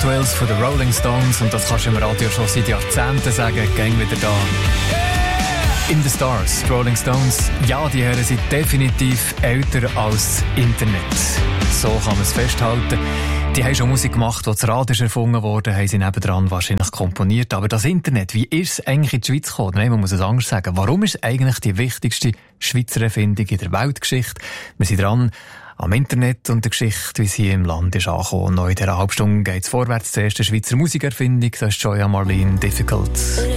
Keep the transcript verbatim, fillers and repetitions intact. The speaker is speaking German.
Aktuelles von den Rolling Stones und das kannst du im Radio schon seit Jahrzehnten sagen, gang wieder da. In the Stars, die Rolling Stones, ja, die Herren sind definitiv älter als das Internet. So kann man es festhalten. Die haben schon Musik gemacht, die das Radio ist erfunden wurde, haben sie nebendran wahrscheinlich komponiert. Aber das Internet, wie ist es eigentlich in die Schweiz gekommen? Nein, man muss es anders sagen. Warum ist es eigentlich die wichtigste Schweizer Erfindung in der Weltgeschichte? Wir sind dran am Internet und der Geschichte, wie sie im Land ist angekommen. Und noch in dieser Halbstunde geht es vorwärts zur ersten Schweizer Musikerfindung. Das ist Joya Marlene, Difficult.